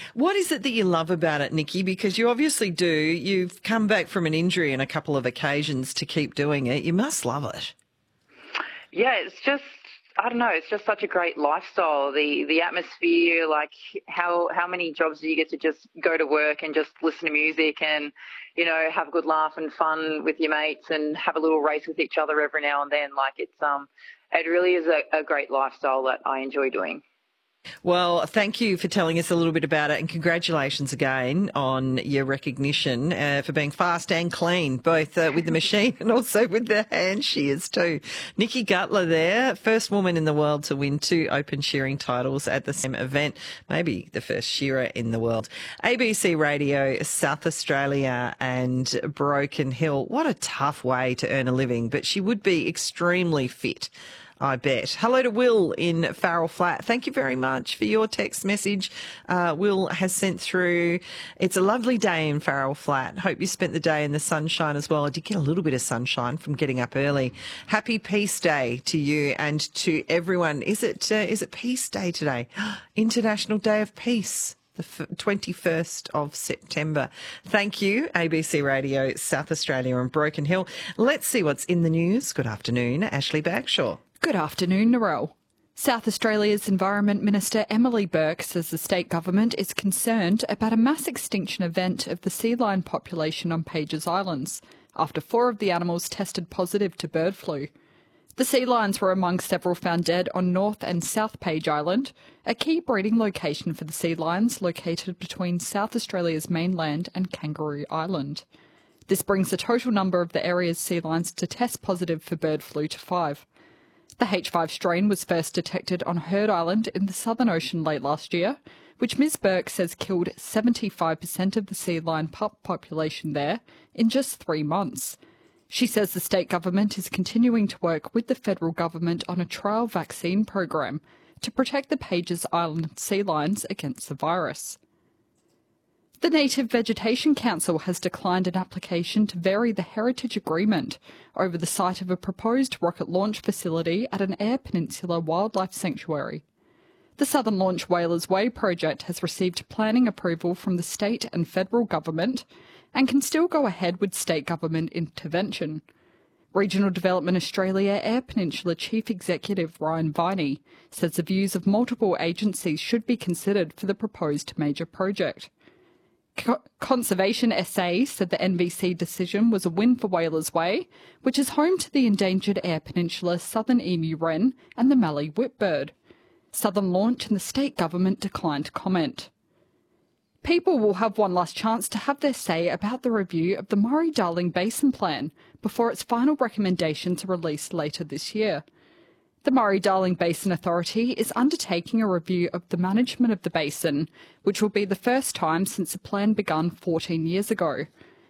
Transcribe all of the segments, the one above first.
What is it that you love about it, Nikki? Because you obviously do. You've come back from an injury on a couple of occasions to keep doing it. You must love it. Yeah, it's just, I don't know, it's just such a great lifestyle. The atmosphere, like how many jobs do you get to just go to work and just listen to music and, you know, have a good laugh and fun with your mates and have a little race with each other every now and then. Like it really is a great lifestyle that I enjoy doing. Well, thank you for telling us a little bit about it, and congratulations again on your recognition for being fast and clean, both with the machine and also with the hand shears too. Nikki Gutler there, first woman in the world to win 2 open shearing titles at the same event, maybe the first shearer in the world. ABC Radio, South Australia and Broken Hill. What a tough way to earn a living, but she would be extremely fit, I bet. Hello to Will in Farrell Flat. Thank you very much for your text message. Will has sent through, it's a lovely day in Farrell Flat. Hope you spent the day in the sunshine as well. I did get a little bit of sunshine from getting up early. Happy Peace Day to you and to everyone. Is it Peace Day today? International Day of Peace. The 21st of September. Thank you, ABC Radio, South Australia and Broken Hill. Let's see what's in the news. Good afternoon, Ashley Bagshaw. Good afternoon, Narelle. South Australia's Environment Minister Emily Burke says the state government is concerned about a mass extinction event of the sea lion population on Pages Islands after 4 of the animals tested positive to bird flu. The sea lions were among several found dead on North and South Page Island, a key breeding location for the sea lions located between South Australia's mainland and Kangaroo Island. This brings the total number of the area's sea lions to test positive for bird flu to 5. The H5 strain was first detected on Heard Island in the Southern Ocean late last year, which Ms Burke says killed 75% of the sea lion pup population there in just 3 months. She says the state government is continuing to work with the federal government on a trial vaccine program to protect the Pages Island sea lions against the virus. The Native Vegetation Council has declined an application to vary the heritage agreement over the site of a proposed rocket launch facility at an Eyre Peninsula wildlife sanctuary. The Southern Launch Whalers Way project has received planning approval from the state and federal government and can still go ahead with state government intervention. Regional Development Australia Eyre Peninsula Chief Executive Ryan Viney says the views of multiple agencies should be considered for the proposed major project. Conservation SA said the NVC decision was a win for Whalers Way, which is home to the endangered Eyre Peninsula southern emu wren and the mallee whipbird. Southern Launch and the state government declined comment. People will have one last chance to have their say about the review of the Murray-Darling Basin Plan before its final recommendations are released later this year. The Murray-Darling Basin Authority is undertaking a review of the management of the basin, which will be the first time since the plan began 14 years ago.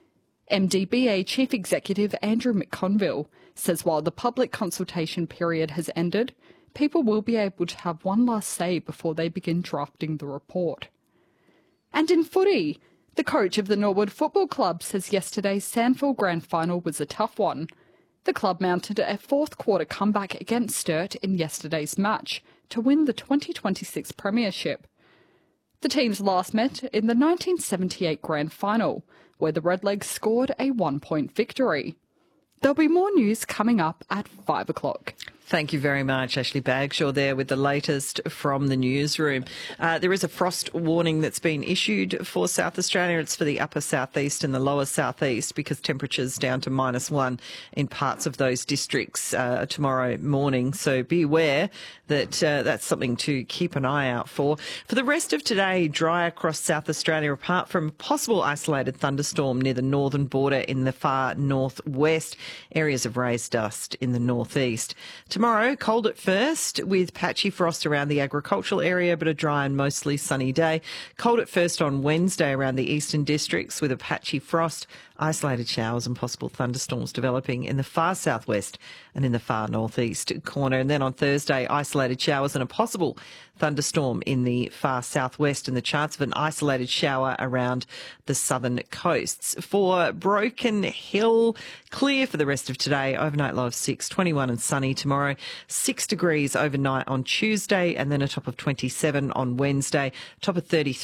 MDBA Chief Executive Andrew McConville says while the public consultation period has ended, people will be able to have one last say before they begin drafting the report. And in footy, the coach of the Norwood Football Club says yesterday's SANFL Grand Final was a tough one. The club mounted a fourth-quarter comeback against Sturt in yesterday's match to win the 2026 Premiership. The teams last met in the 1978 Grand Final, where the Redlegs scored a 1-point victory. There'll be more news coming up at 5 o'clock. Thank you very much, Ashley Bagshaw there with the latest from the newsroom. There is a frost warning that's been issued for South Australia. It's for the upper southeast and the lower southeast because temperatures down to -1 in parts of those districts tomorrow morning. So be aware that that's something to keep an eye out for. For the rest of today, dry across South Australia apart from a possible isolated thunderstorm near the northern border in the far northwest, areas of raised dust in the northeast. Tomorrow, cold at first with patchy frost around the agricultural area, but a dry and mostly sunny day. Cold at first on Wednesday around the eastern districts with a patchy frost, isolated showers and possible thunderstorms developing in the far southwest and in the far northeast corner. And then on Thursday, isolated showers and a possible thunderstorm in the far southwest and the chance of an isolated shower around the southern coasts. For Broken Hill, clear for the rest of today. Overnight low of 6, 21 and sunny tomorrow. 6 degrees overnight on Tuesday and then a top of 27 on Wednesday. Top of 33